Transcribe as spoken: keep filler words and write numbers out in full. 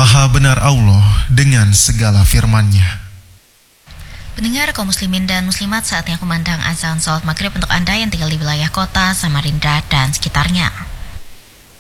Maha benar Allah dengan segala firman-Nya. Pendengar kaum muslimin dan muslimat, saatnya kumandang azan salat maghrib untuk Anda yang tinggal di wilayah kota Samarinda dan sekitarnya.